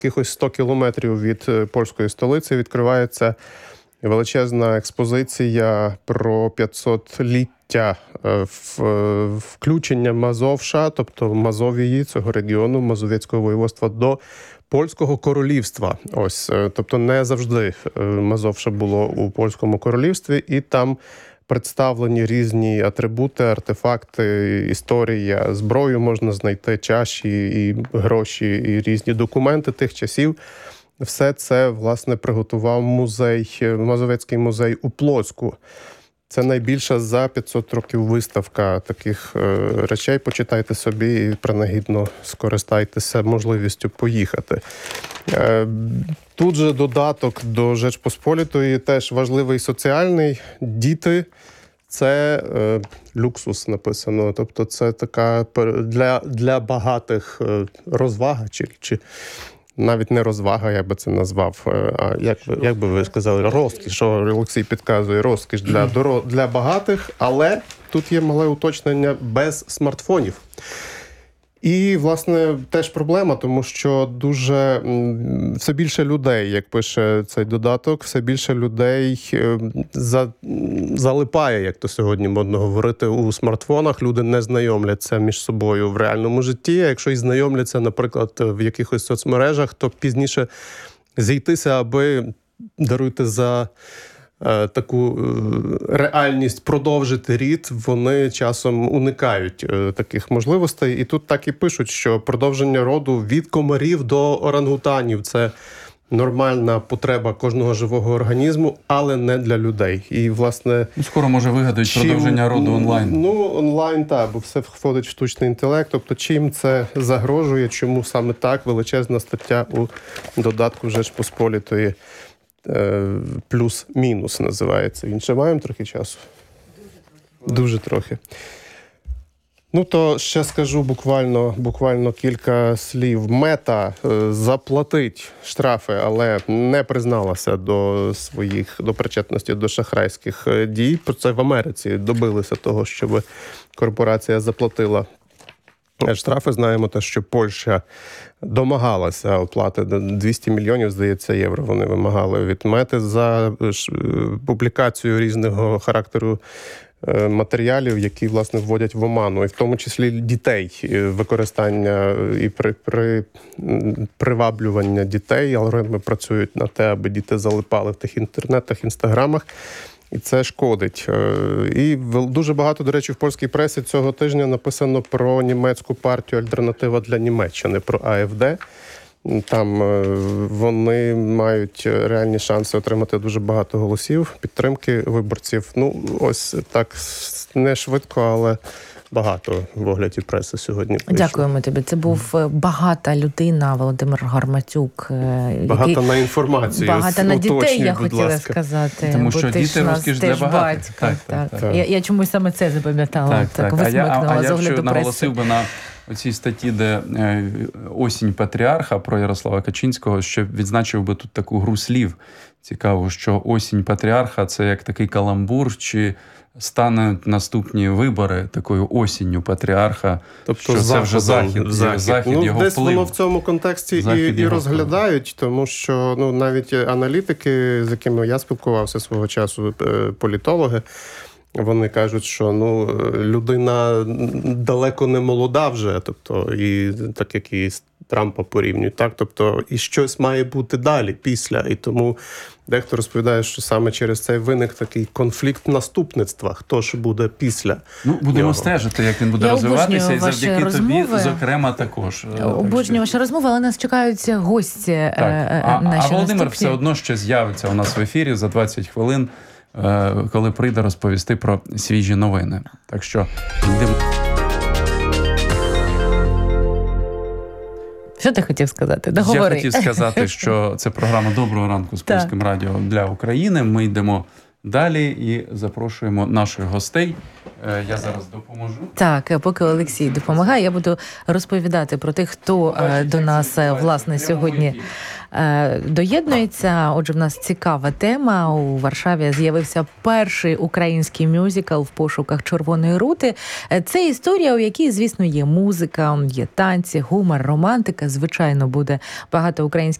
якихось 100 кілометрів від польської столиці відкривається величезна експозиція про 500-ліття включення Мазовша, тобто Мазовії, цього регіону, Мазовецького воєводства, до Польського королівства. Ось, тобто не завжди Мазовша було у Польському королівстві, і там представлені різні атрибути, артефакти, історія, зброю можна знайти, чаші, і гроші, і різні документи тих часів. Все це, власне, приготував Мазовецький музей у Плоцьку. Це найбільша за 500 років виставка таких речей. Почитайте собі і принагідно скористайтеся можливістю поїхати. Тут же додаток до Rzecz Pospolitої теж важливий соціальний. Діти – це люксус написано. Тобто це така для багатих розвага чи навіть не розвага, я би це назвав, а як би ви сказали, розкіш, що Олексій підказує, розкіш для багатих, але тут є мале уточнення без смартфонів. І, власне, теж проблема, тому що все більше людей, як пише цей додаток, все більше людей залипає, як то сьогодні модно говорити, у смартфонах. Люди не знайомляться між собою в реальному житті. А якщо і знайомляться, наприклад, в якихось соцмережах, то пізніше зійтися, аби, даруйте за таку реальність продовжити рід, вони часом уникають таких можливостей. І тут так і пишуть, що продовження роду від комарів до орангутанів – це нормальна потреба кожного живого організму, але не для людей. І, власне... Скоро, може, вигадають продовження роду онлайн. Онлайн, так, бо все входить в штучний інтелект. Тобто, чим це загрожує, чому саме так? Величезна стаття у додатку Rzecz Pospolitої. Плюс-мінус називається. Він ще маємо трохи часу? Дуже трохи. То ще скажу буквально кілька слів. Мета заплатить штрафи, але не призналася до причетності до шахрайських дій. Про це в Америці добилися того, щоб корпорація заплатила штрафи. Знаємо те, що Польща домагалася оплати 200 мільйонів, здається, євро вони вимагали від Мети за публікацію різного характеру матеріалів, які, власне, вводять в оману, і в тому числі дітей, використання і приваблювання дітей. Алгоритми працюють на те, аби діти залипали в тих інтернетах, інстаграмах. І це шкодить. І дуже багато, до речі, в польській пресі цього тижня написано про німецьку партію «Альтернатива для Німеччини», про АФД. Там вони мають реальні шанси отримати дуже багато голосів, підтримки виборців. Ось так, не швидко, але багато в огляді преси сьогодні вийшло. Дякуємо тобі. Це був багата людина Володимир Гарматюк. Багата на інформацію. Багата на дітей, я хотіла сказати. Тому що діти розкіш для багатих. Так. Я чомусь саме це запам'ятала. Так, висмикнула з огляду преси. Я наголосив би на оцій статті, де «Осінь патріарха» про Ярослава Качинського, що відзначив би тут таку гру слів. Цікаво, що «Осінь патріарха» – це як такий каламбур, чи стануть наступні вибори такою осінню патріарха, тобто що це вже захід його десь вплив. Воно в цьому контексті і розглядають, тому що навіть аналітики, з якими я спілкувався свого часу, політологи, вони кажуть, що людина далеко не молода вже, тобто і так як і Трампа порівнюють, так, тобто і щось має бути далі, після, і тому дехто розповідає, що саме через цей виник такий конфлікт наступництва, хто ж буде після. Будемо стежити, як він буде розвиватися, і завдяки тобі, зокрема, також. Обожнюю ваші розмови, але нас чекають гості наші. А Володимир все одно ще з'явиться у нас в ефірі за 20 хвилин, коли прийде розповісти про свіжі новини. Так що йдемо. Що ти хотів сказати? Договори. Я хотів сказати, що це програма «Доброго ранку» з Польським радіо для України. Ми йдемо далі і запрошуємо наших гостей. Я зараз допоможу. Так, поки Олексій допомагає, я буду розповідати про тих, хто до нас, власне, сьогодні доєднується. Отже, в нас цікава тема. У Варшаві з'явився перший український мюзикл «В пошуках червоної рути». Це історія, у якій, звісно, є музика, є танці, гумор, романтика. Звичайно, буде багато українських